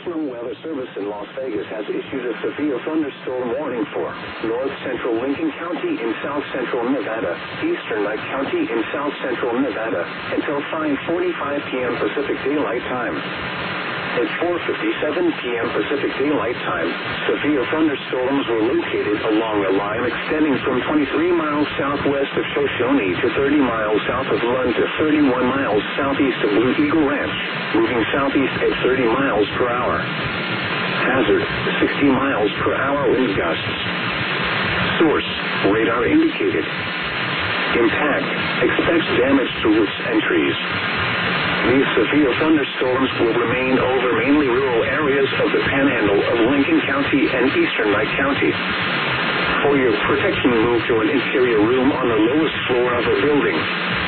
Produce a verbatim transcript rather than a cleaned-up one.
National Weather Service in Las Vegas has issued a severe thunderstorm warning for north central Lincoln County in south central Nevada, eastern Lake County in south central Nevada, until five forty-five p.m. Pacific Daylight Time. At four fifty-seven p.m. Pacific Daylight Time, severe thunderstorms were located along a line extending from twenty-three miles southwest of Shoshone to thirty miles south of Lund to thirty-one miles southeast of Blue Eagle Ranch, moving southeast at thirty miles per hour. Hazard, sixty miles per hour wind gusts. Source, radar indicated. Impact, expects damage to roofs and trees. These severe thunderstorms will remain over mainly rural areas of the panhandle of Lincoln County and eastern Lake County. For your protection, move to an interior room on the lowest floor of a building.